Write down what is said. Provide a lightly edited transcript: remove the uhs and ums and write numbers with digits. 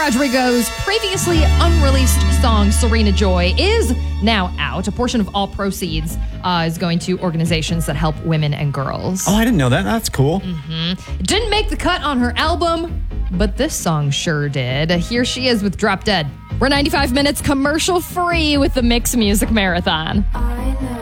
Rodrigo's previously unreleased song, Serena Joy, is now out. A portion of all proceeds is going to organizations that help women and girls. Oh, I didn't know that. That's cool. It didn't make the cut on her album, but this song sure did. Here she is with Drop Dead. We're 95 minutes commercial free with the Mix Music Marathon. I know